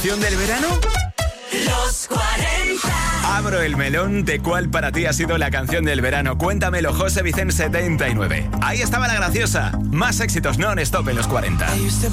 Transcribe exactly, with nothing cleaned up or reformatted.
canción del verano? Los cuarenta. Abro el melón de cuál para ti ha sido la canción del verano. Cuéntamelo, José Vicente setenta y nueve. Ahí estaba la graciosa. Más éxitos non-stop en los cuarenta.